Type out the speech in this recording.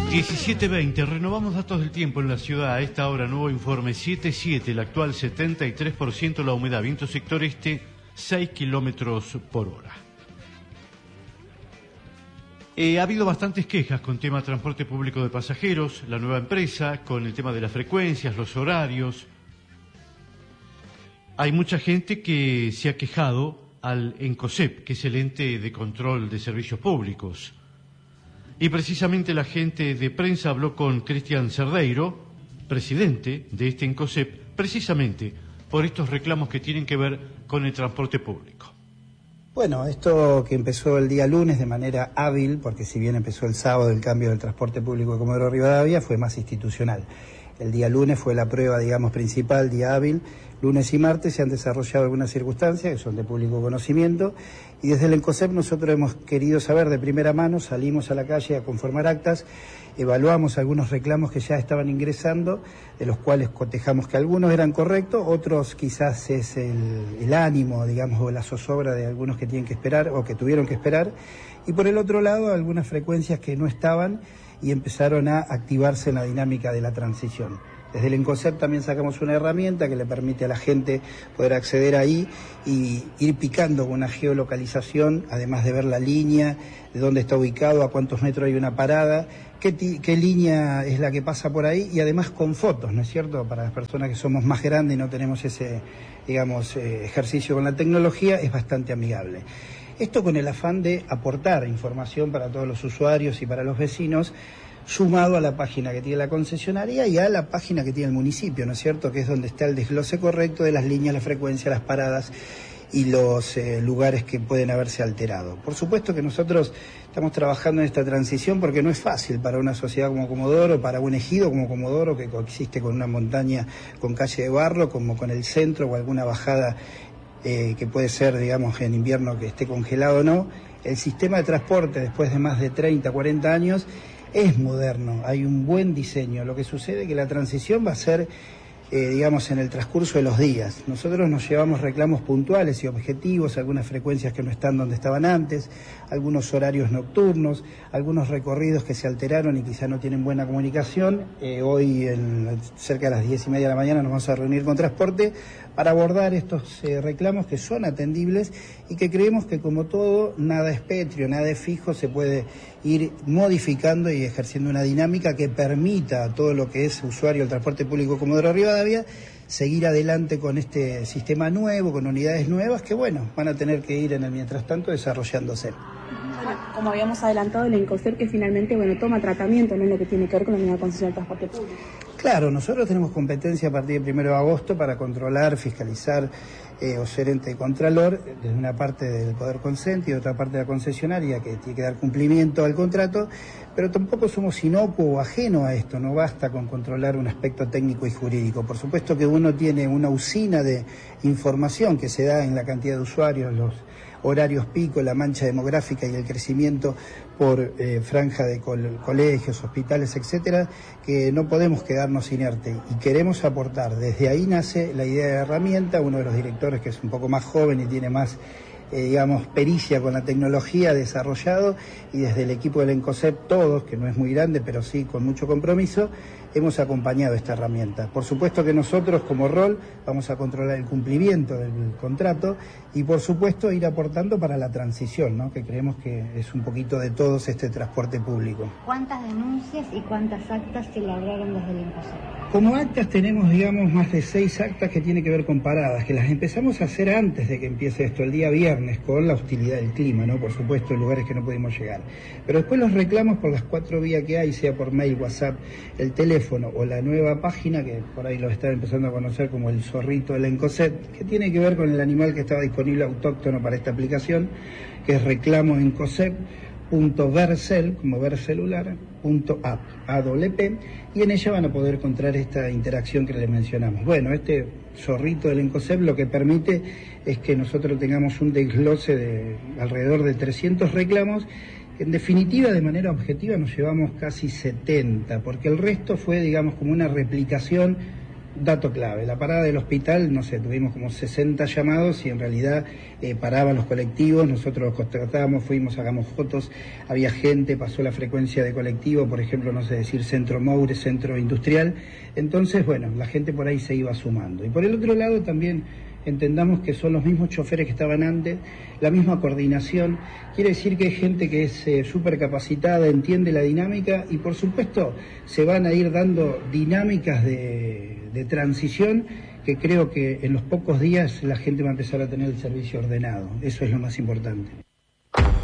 17:20, renovamos datos del tiempo en la ciudad. A esta hora, nuevo informe 7:7, el actual 73%, la humedad, viento sector este, 6 kilómetros por hora. Ha habido bastantes quejas con tema transporte público de pasajeros, la nueva empresa, con el tema de las frecuencias, los horarios. Hay mucha gente que se ha quejado al ENCOSEP, que es el ente de control de servicios públicos. Y precisamente la gente de prensa habló con Cristian Cerdeiro, presidente de este ENCOSEP, precisamente por estos reclamos que tienen que ver con el transporte público. Bueno, esto que empezó el día lunes de manera hábil, porque si bien empezó el sábado el cambio del transporte público de Comodoro Rivadavia, fue más institucional. El día lunes fue la prueba, digamos, principal, día hábil. Lunes y martes se han desarrollado algunas circunstancias que son de público conocimiento y desde el ENCOSEP nosotros hemos querido saber de primera mano, salimos a la calle a conformar actas, evaluamos algunos reclamos que ya estaban ingresando, de los cuales cotejamos que algunos eran correctos, otros quizás es el ánimo, digamos, o la zozobra de algunos que tienen que esperar o que tuvieron que esperar, y por el otro lado algunas frecuencias que no estaban y empezaron a activarse en la dinámica de la transición. Desde el ENCOSEP también sacamos una herramienta que le permite a la gente poder acceder ahí y ir picando con una geolocalización, además de ver la línea, de dónde está ubicado, a cuántos metros hay una parada, qué línea es la que pasa por ahí y además con fotos, ¿no es cierto? Para las personas que somos más grandes y no tenemos ese, digamos, ejercicio con la tecnología, es bastante amigable. Esto con el afán de aportar información para todos los usuarios y para los vecinos, sumado a la página que tiene la concesionaria y a la página que tiene el municipio, ¿no es cierto?, que es donde está el desglose correcto de las líneas, la frecuencia, las paradas y los lugares que pueden haberse alterado. Por supuesto que nosotros estamos trabajando en esta transición porque no es fácil para una sociedad como Comodoro, para un ejido como Comodoro, que coexiste con una montaña con calle de barro, como con el centro o alguna bajada que puede ser, digamos, en invierno que esté congelado o no. El sistema de transporte, después de más de 30, 40 años, es moderno, hay un buen diseño. Lo que sucede es que la transición va a ser, digamos, en el transcurso de los días. Nosotros nos llevamos reclamos puntuales y objetivos, algunas frecuencias que no están donde estaban antes, algunos horarios nocturnos, algunos recorridos que se alteraron y quizá no tienen buena comunicación. Hoy, cerca de las 10:30 de la mañana, nos vamos a reunir con Transporte para abordar estos reclamos que son atendibles y que creemos que, como todo, nada es pétreo, nada es fijo, se puede ir modificando y ejerciendo una dinámica que permita a todo lo que es usuario del transporte público Comodoro Rivadavia seguir adelante con este sistema nuevo, con unidades nuevas que, bueno, van a tener que ir en el mientras tanto desarrollándose. Como habíamos adelantado, el ENCOSEP que finalmente, toma tratamiento, ¿no?, en lo que tiene que ver con la unidad de concesión del transporte público. Claro, nosotros tenemos competencia a partir del 1 de agosto para controlar, fiscalizar o ser ente contralor, desde una parte del Poder Consente y otra parte de la concesionaria que tiene que dar cumplimiento al contrato, pero tampoco somos inocuo o ajeno a esto, no basta con controlar un aspecto técnico y jurídico. Por supuesto que uno tiene una usina de información que se da en la cantidad de usuarios, los horarios pico, la mancha demográfica y el crecimiento por franja de colegios, hospitales, etcétera, que no podemos quedarnos inertes y queremos aportar. Desde ahí nace la idea de herramienta. Uno de los directores, que es un poco más joven y tiene más, digamos, pericia con la tecnología, desarrollado, y desde el equipo del ENCOSEP, todos, que no es muy grande, pero sí con mucho compromiso, hemos acompañado esta herramienta. Por supuesto que nosotros, como rol, vamos a controlar el cumplimiento del contrato y, por supuesto, ir aportando para la transición, ¿no?, que creemos que es un poquito de todos este transporte público. ¿Cuántas denuncias y cuántas actas se elaboraron desde el ENCOSEP? Como actas tenemos, digamos, más de 6 actas que tienen que ver con paradas, que las empezamos a hacer antes de que empiece esto, el día viernes, con la hostilidad del clima, ¿no? Por supuesto, en lugares que no pudimos llegar. Pero después los reclamos por las 4 vías que hay, sea por mail, WhatsApp, el teléfono o la nueva página, que por ahí lo están empezando a conocer como el zorrito del ENCOSEP, que tiene que ver con el animal que estaba disponible autóctono para esta aplicación, que es reclamoencosep.vercel, como ver celular, .app, AWP, y en ella van a poder encontrar esta interacción que les mencionamos. Bueno, este zorrito del ENCOSEP lo que permite es que nosotros tengamos un desglose de alrededor de 300 reclamos. En definitiva, de manera objetiva, nos llevamos casi 70, porque el resto fue, digamos, como una replicación Dato clave, la parada del hospital, no sé, tuvimos como 60 llamados y en realidad paraban los colectivos, nosotros los contratábamos, fuimos, sacamos fotos, había gente, pasó la frecuencia de colectivo, por ejemplo, no sé decir Centro Moure, Centro Industrial, entonces, bueno, la gente por ahí se iba sumando. Y por el otro lado también entendamos que son los mismos choferes que estaban antes, la misma coordinación, quiere decir que hay gente que es súper capacitada, entiende la dinámica y por supuesto se van a ir dando dinámicas de transición que creo que en los pocos días la gente va a empezar a tener el servicio ordenado, eso es lo más importante.